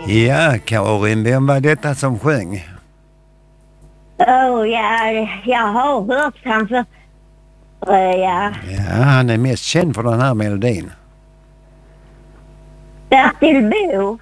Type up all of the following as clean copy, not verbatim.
Ja, Karin, vem var detta som sjöng? Jag har hört han för... Ja. Ja, han är mest känd för den här melodin. Bertil Bo.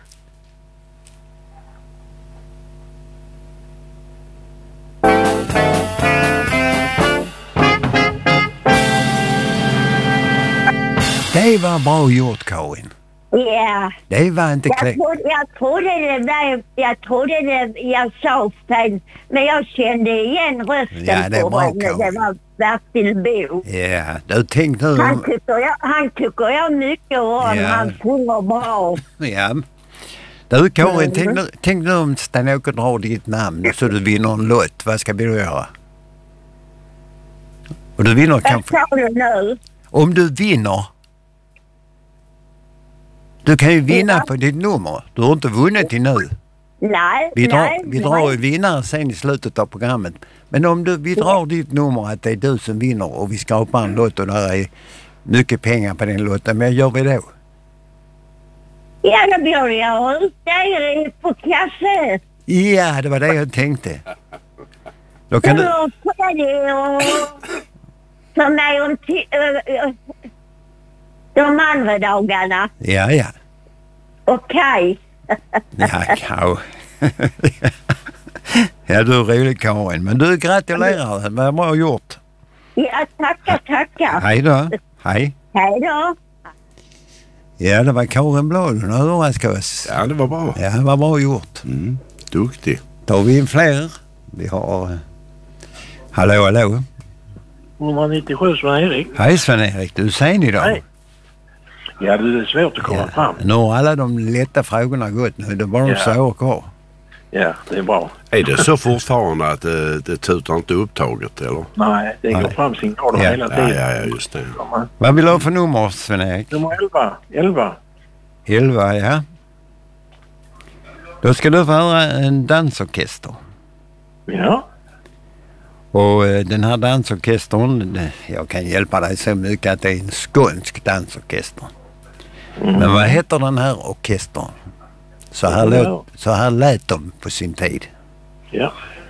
Det var bra gjort, Karin. Ja. Det var inte kläck. Jag trodde jag sa fel, men jag kände igen rösten. Ja, det är bra, det var Bertil Bo. Ja, du tänkte nu... Han tycker jag mycket om. Ja. Han sjunger bra. Ja. Du, Karin, tänk nu om Sten-Åke drar ditt namn så du vinner en lott. Vad ska vi då göra? Och du vinner kanske... Vad sa du nu? Om du vinner... Du kan ju vinna på ditt nummer. Du har inte vunnit till nu. Nej. Vi drar ju vinnare sen i slutet av programmet. Men om vi drar ditt nummer att det är du som vinner och vi skapar en lott och där är mycket pengar på den lotten. Men gör vi då? Ja, då blir jag ute på kasse. Ja, det var det jag tänkte. Då kan du... För mig om de andra dagarna. Ja. Okej. Ja, ja, du är rolig, Karin. Men du, gratulerar. Vad bra gjort. Ja, tackar. Hej då. Hej. Hej då. Ja, det var Karin Blad. Hon överraskade oss. Ja, det var bra. Ja, det var bra gjort. Duktig. Tar vi in fler. Vi har... Hallå. 197 Sven-Erik. Hej Sven-Erik, du är sen idag. Hej. Ja, det är svårt att komma fram. Nu har alla de lätta frågorna gått nu. Det är bara de svåra kvar. Ja, det är bra. Är det så fortfarande att det tutar inte upptaget, eller? Nej, det går fram signaler hela tiden. Ja, just det. Vad vill du ha för nummer, Sven-Erik? Nummer 11. 11, ja. Då ska du få höra en dansorkester. Ja. Och den här dansorkestern, jag kan hjälpa dig så mycket att det är en skånsk dansorkester. Men vad heter den här orkestern? Så här lät de på sin tid. Ja.